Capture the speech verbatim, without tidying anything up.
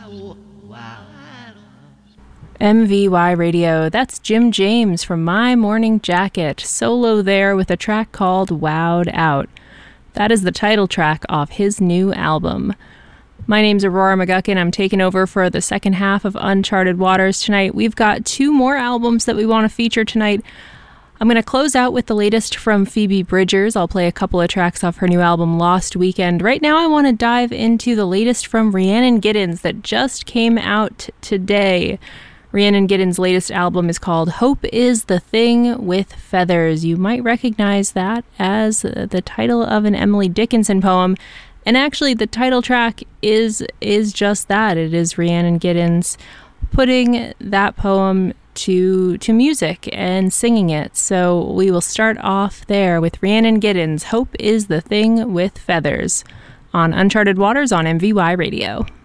M V Y Radio, that's Jim James from My Morning Jacket, solo there with a track called Wowed Out. That is the title track off his new album. My name's Aurora McGuckin. I'm taking over for the second half of Uncharted Waters tonight. We've got two more albums that we want to feature tonight. I'm going to close out with the latest from Phoebe Bridgers. I'll play a couple of tracks off her new album, Lost Weekend. Right now, I want to dive into the latest from Rhiannon Giddens that just came out today. Rhiannon Giddens' latest album is called Hope is the Thing with Feathers. You might recognize that as the title of an Emily Dickinson poem. And actually, the title track is is just that. It is Rhiannon Giddens putting that poem to to music and singing it. So we will start off there with Rhiannon Giddens' Hope is the Thing with Feathers on Uncharted Waters on M V Y Radio.